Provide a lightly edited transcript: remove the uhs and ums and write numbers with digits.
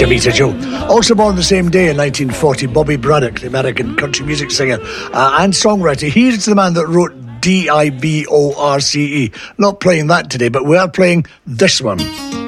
Chiquita Joe. Also born the same day in 1940, Bobby Braddock, the American country music singer and songwriter. He's the man that wrote Divorce. Not playing that today, but we are playing this one.